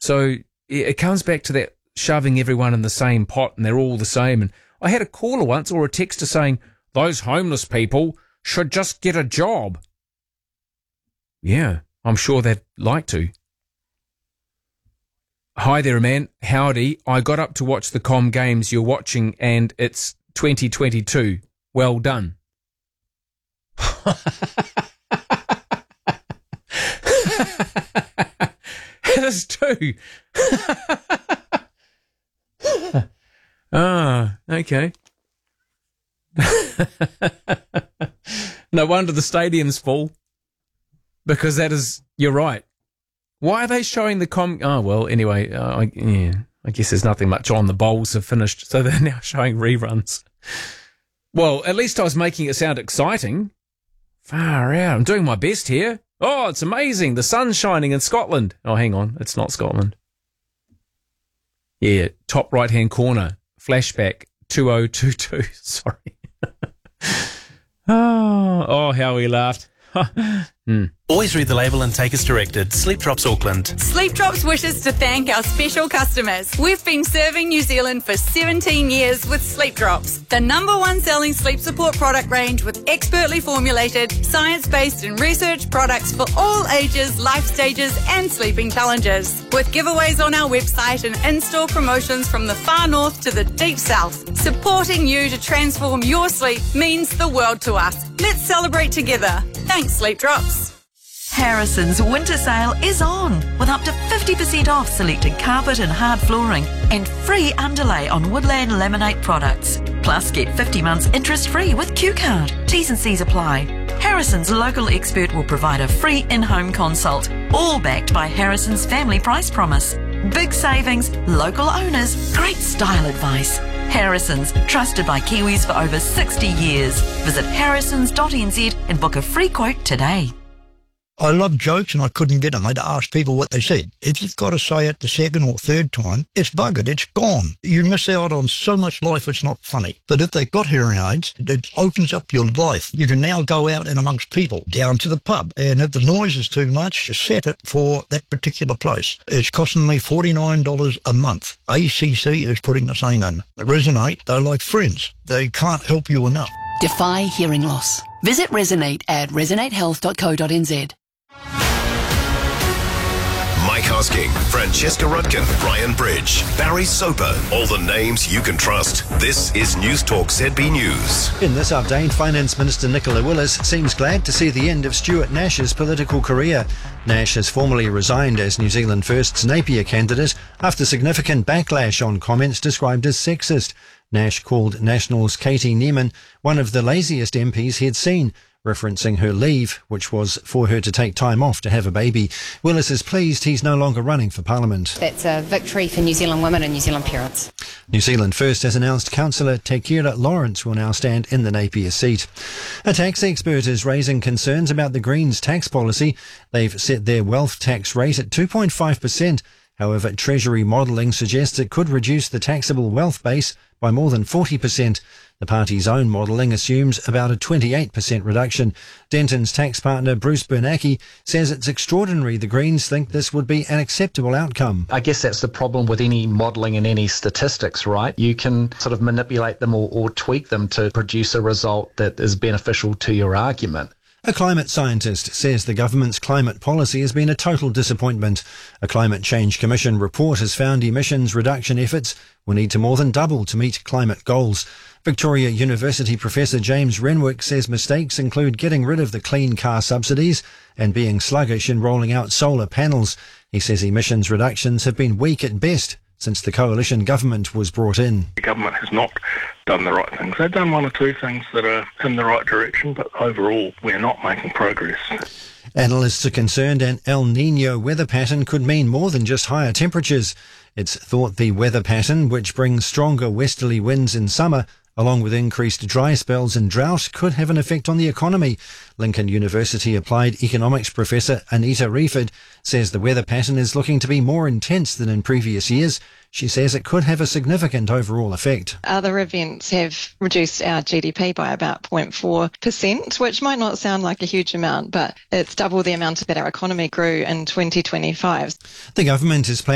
So it comes back to that shoving everyone in the same pot and they're all the same. And I had a caller once or a texter saying, those homeless people should just get a job. Yeah, I'm sure they'd like to. Hi there, man. Howdy. I got up to watch the Com Games you're watching and it's 2022. Well done. It is too. Okay. No wonder the stadium's full. Because that is, you're right. Why are they showing the Oh, well, anyway, I guess there's nothing much on. The bowls have finished, so they're now showing reruns. Well, at least I was making it sound exciting. Far out. I'm doing my best here. Oh, it's amazing. The sun's shining in Scotland. Oh, hang on. It's not Scotland. Yeah, top right-hand corner. Flashback 2022. Sorry. Oh, how we laughed. Always read the label and take as directed. Sleep Drops Auckland. Sleep Drops wishes to thank our special customers. We've been serving New Zealand for 17 years with Sleep Drops, the #1 selling sleep support product range with expertly formulated, science-based and research products for all ages, life stages and sleeping challenges. With giveaways on our website and in-store promotions from the far north to the deep south, supporting you to transform your sleep means the world to us. Let's celebrate together. Thanks, Sleep Drops. Harrison's winter sale is on with up to 50% off selected carpet and hard flooring and free underlay on Woodland Laminate products. Plus get 50 months interest free with Q-Card. T's and C's apply. Harrison's local expert will provide a free in-home consult, all backed by Harrison's family price promise. Big savings, local owners, great style advice. Harrison's, trusted by Kiwis for over 60 years. Visit harrisons.nz and book a free quote today. I love jokes and I couldn't get them. I'd ask people what they said. If you've got to say it the second or third time, it's buggered, it's gone. You miss out on so much life, it's not funny. But if they've got hearing aids, it opens up your life. You can now go out and amongst people, down to the pub. And if the noise is too much, set it for that particular place. It's costing me $49 a month. ACC is putting the same in. Resonate, they're like friends. They can't help you enough. Defy hearing loss. Visit Resonate at resonatehealth.co.nz. Mike Hosking, Francesca Rudkin, Brian Bridge, Barry Soper, all the names you can trust. This is News Talk ZB News. In this update, Finance Minister Nicola Willis seems glad to see the end of Stuart Nash's political career. Nash has formally resigned as New Zealand First's Napier candidate after significant backlash on comments described as sexist. Nash called National's Katie Neiman one of the laziest MPs he'd seen, referencing her leave, which was for her to take time off to have a baby. Willis is pleased he's no longer running for Parliament. That's a victory for New Zealand women and New Zealand parents. New Zealand First has announced Councillor Te Kira Lawrence will now stand in the Napier seat. A tax expert is raising concerns about the Greens' tax policy. They've set their wealth tax rate at 2.5%. However, Treasury modelling suggests it could reduce the taxable wealth base by more than 40%. The party's own modelling assumes about a 28% reduction. Denton's tax partner Bruce Bernanke says it's extraordinary the Greens think this would be an acceptable outcome. I guess that's the problem with any modelling and any statistics, right? You can sort of manipulate them or tweak them to produce a result that is beneficial to your argument. A climate scientist says the government's climate policy has been a total disappointment. A Climate Change Commission report has found emissions reduction efforts will need to more than double to meet climate goals. Victoria University Professor James Renwick says mistakes include getting rid of the clean car subsidies and being sluggish in rolling out solar panels. He says emissions reductions have been weak at best since the coalition government was brought in. The government has not done the right things. They've done one or two things that are in the right direction, but overall we're not making progress. Analysts are concerned an El Niño weather pattern could mean more than just higher temperatures. It's thought the weather pattern, which brings stronger westerly winds in summer, along with increased dry spells and drought, could have an effect on the economy. Lincoln University Applied Economics Professor Anita Reeford says the weather pattern is looking to be more intense than in previous years. She says it could have a significant overall effect. Other events have reduced our GDP by about 0.4%, which might not sound like a huge amount, but it's double the amount that our economy grew in 2025. The government is planning